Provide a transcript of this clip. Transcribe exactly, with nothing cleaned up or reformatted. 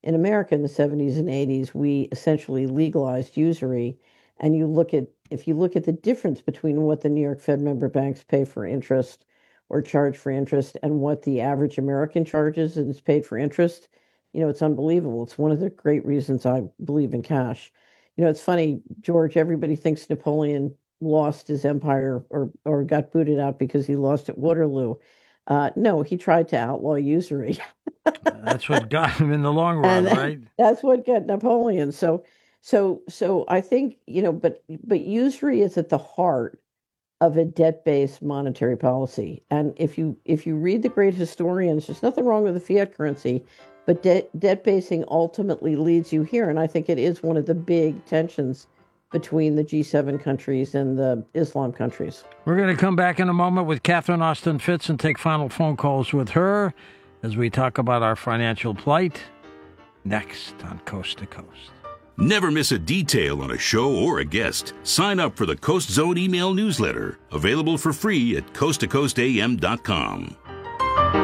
in America in the seventies and eighties, we essentially legalized usury. And you look at, if you look at the difference between what the New York Fed member banks pay for interest or charge for interest and what the average American charges and is paid for interest, you know, it's unbelievable. It's one of the great reasons I believe in cash. You know, it's funny, George, everybody thinks Napoleon lost his empire or or got booted out because he lost at Waterloo. Uh, no, he tried to outlaw usury. That's what got him in the long run, And right? that's what got Napoleon. So so so I think, you know, but but usury is at the heart of a debt-based monetary policy. And if you if you read the great historians, there's nothing wrong with the fiat currency, but debt debt basing ultimately leads you here. And I think it is one of the big tensions between the G seven countries and the Islam countries. We're going to come back in a moment with Catherine Austin Fitts and take final phone calls with her as we talk about our financial plight next on Coast to Coast. Never miss a detail on a show or a guest. Sign up for the Coast Zone email newsletter, available for free at coast to coast a m dot com.